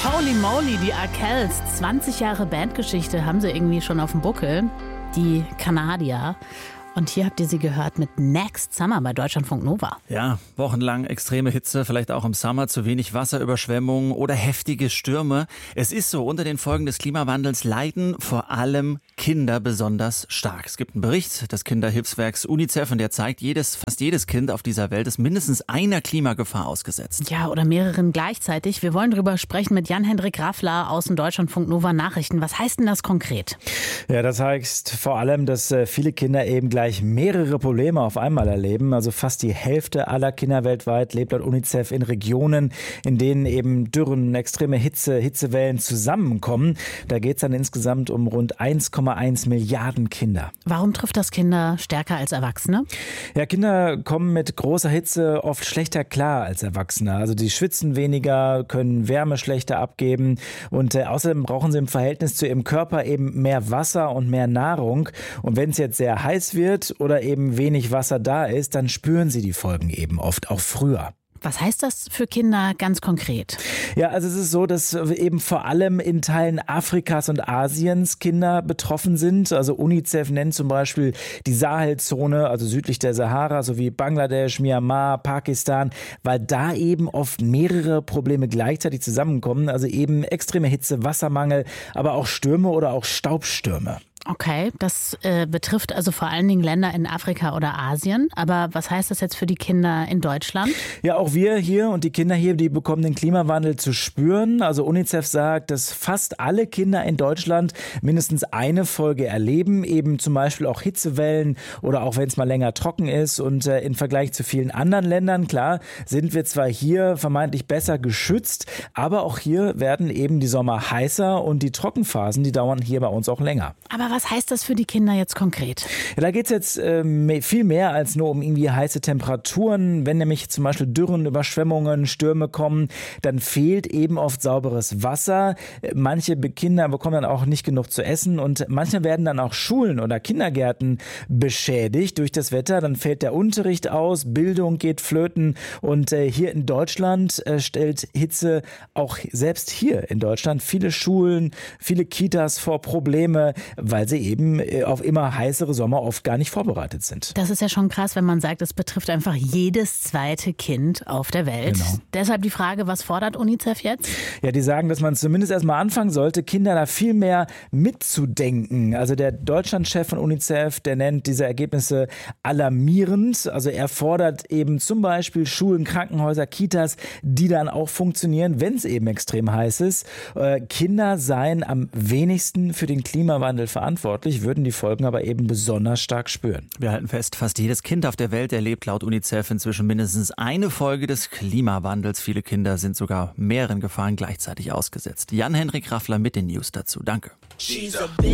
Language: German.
Holy moly, die Arkells. 20 Jahre Bandgeschichte haben sie irgendwie schon auf dem Buckel. Die Kanadier. Und hier habt ihr sie gehört mit Next Summer bei Deutschlandfunk Nova. Ja, wochenlang extreme Hitze, vielleicht auch im Sommer zu wenig Wasserüberschwemmungen oder heftige Stürme. Es ist so, unter den Folgen des Klimawandels leiden vor allem Kinder besonders stark. Es gibt einen Bericht des Kinderhilfswerks UNICEF und der zeigt, fast jedes Kind auf dieser Welt ist mindestens einer Klimagefahr ausgesetzt. Ja, oder mehreren gleichzeitig. Wir wollen darüber sprechen mit Jan-Hendrik Raffler aus den Deutschlandfunk Nova Nachrichten. Was heißt denn das konkret? Ja, das heißt vor allem, dass viele Kinder eben gleich mehrere Probleme auf einmal erleben. Also fast die Hälfte aller Kinder weltweit lebt laut UNICEF in Regionen, in denen eben Dürren, extreme Hitzewellen zusammenkommen. Da geht es dann insgesamt um rund 1,1 Milliarden Kinder. Warum trifft das Kinder stärker als Erwachsene? Ja, Kinder kommen mit großer Hitze oft schlechter klar als Erwachsene. Also die schwitzen weniger, können Wärme schlechter abgeben und außerdem brauchen sie im Verhältnis zu ihrem Körper eben mehr Wasser und mehr Nahrung. Und wenn es jetzt sehr heiß wird oder eben wenig Wasser da ist, dann spüren sie die Folgen eben oft auch früher. Was heißt das für Kinder ganz konkret? Ja, also es ist so, dass eben vor allem in Teilen Afrikas und Asiens Kinder betroffen sind. Also UNICEF nennt zum Beispiel die Sahelzone, also südlich der Sahara, sowie Bangladesch, Myanmar, Pakistan, weil da eben oft mehrere Probleme gleichzeitig zusammenkommen. Also eben extreme Hitze, Wassermangel, aber auch Stürme oder auch Staubstürme. Okay, das betrifft also vor allen Dingen Länder in Afrika oder Asien. Aber was heißt das jetzt für die Kinder in Deutschland? Ja, auch wir hier und die Kinder hier, die bekommen den Klimawandel zu spüren. Also UNICEF sagt, dass fast alle Kinder in Deutschland mindestens eine Folge erleben. Eben zum Beispiel auch Hitzewellen oder auch wenn es mal länger trocken ist. Und im Vergleich zu vielen anderen Ländern, klar, sind wir zwar hier vermeintlich besser geschützt, aber auch hier werden eben die Sommer heißer und die Trockenphasen, die dauern hier bei uns auch länger. Aber was heißt das für die Kinder jetzt konkret? Ja, da geht es jetzt viel mehr als nur um irgendwie heiße Temperaturen. Wenn nämlich zum Beispiel Dürren, Überschwemmungen, Stürme kommen, dann fehlt eben oft sauberes Wasser. Manche Kinder bekommen dann auch nicht genug zu essen und manchmal werden dann auch Schulen oder Kindergärten beschädigt durch das Wetter. Dann fällt der Unterricht aus, Bildung geht flöten und hier in Deutschland stellt Hitze auch selbst hier in Deutschland viele Schulen, viele Kitas vor Probleme, weil sie eben auf immer heißere Sommer oft gar nicht vorbereitet sind. Das ist ja schon krass, wenn man sagt, es betrifft einfach jedes zweite Kind auf der Welt. Genau. Deshalb die Frage, was fordert UNICEF jetzt? Ja, die sagen, dass man zumindest erstmal anfangen sollte, Kinder da viel mehr mitzudenken. Also der Deutschlandchef von UNICEF, der nennt diese Ergebnisse alarmierend. Also er fordert eben zum Beispiel Schulen, Krankenhäuser, Kitas, die dann auch funktionieren, wenn es eben extrem heiß ist. Kinder seien am wenigsten für den Klimawandel verantwortlich, würden die Folgen aber eben besonders stark spüren. Wir halten fest, fast jedes Kind auf der Welt erlebt laut UNICEF inzwischen mindestens eine Folge des Klimawandels. Viele Kinder sind sogar mehreren Gefahren gleichzeitig ausgesetzt. Jan-Hendrik Raffler mit den News dazu. Danke.